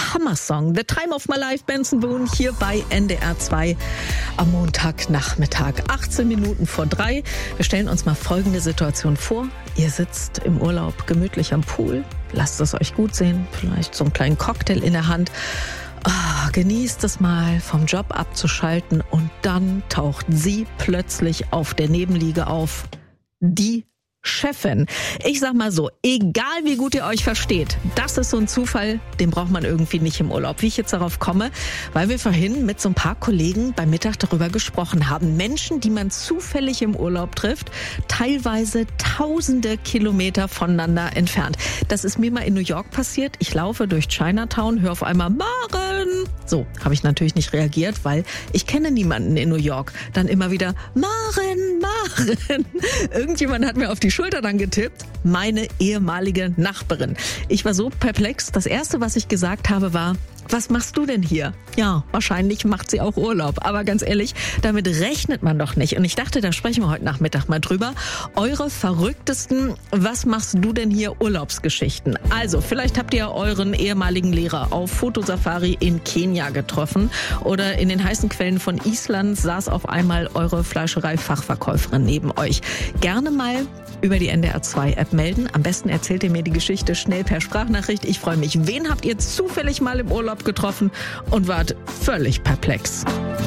Hammersong. The Time of My Life, Benson Boone, hier bei NDR 2 am Montagnachmittag. 18 Minuten vor 3. Wir stellen uns mal folgende Situation vor. Ihr sitzt im Urlaub gemütlich am Pool. Lasst es euch gut sehen. Vielleicht so einen kleinen Cocktail in der Hand. Genießt es mal, vom Job abzuschalten, und dann taucht sie plötzlich auf der Nebenliege auf. Die Chefin. Ich sag mal so, egal wie gut ihr euch versteht, das ist so ein Zufall, den braucht man irgendwie nicht im Urlaub. Wie ich jetzt darauf komme, weil wir vorhin mit so ein paar Kollegen beim Mittag darüber gesprochen haben. Menschen, die man zufällig im Urlaub trifft, teilweise tausende Kilometer voneinander entfernt. Das ist mir mal in New York passiert. Ich laufe durch Chinatown, höre auf einmal Maren. So, habe ich natürlich nicht reagiert, weil ich kenne niemanden in New York. Dann immer wieder Maren, Maren. Irgendjemand hat mir auf die Schulter dann getippt, meine ehemalige Nachbarin. Ich war so perplex. Das Erste, was ich gesagt habe, war: Was machst du denn hier? Ja, wahrscheinlich macht sie auch Urlaub. Aber ganz ehrlich, damit rechnet man doch nicht. Und ich dachte, da sprechen wir heute Nachmittag mal drüber. Eure verrücktesten "Was machst du denn hier?" Urlaubsgeschichten. Also, vielleicht habt ihr euren ehemaligen Lehrer auf Fotosafari in Kenia getroffen. Oder in den heißen Quellen von Island saß auf einmal eure Fleischerei-Fachverkäuferin neben euch. Gerne mal über die NDR 2 App melden. Am besten erzählt ihr mir die Geschichte schnell per Sprachnachricht. Ich freue mich. Wen habt ihr zufällig mal im Urlaub getroffen und wart völlig perplex?